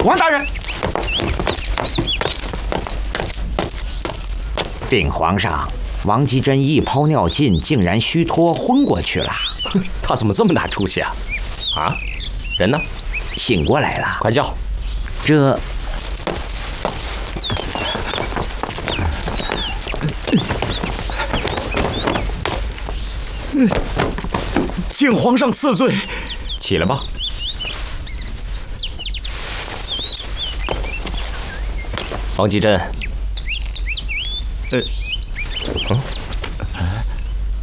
王大人， 禀皇上，王吉珍一泡尿尽，竟然虚脱昏过去了。 他怎么这么大出息啊？啊，人呢？ 醒过来了， 快叫！ 这。 请皇上赐罪。 起来吧。王吉珍。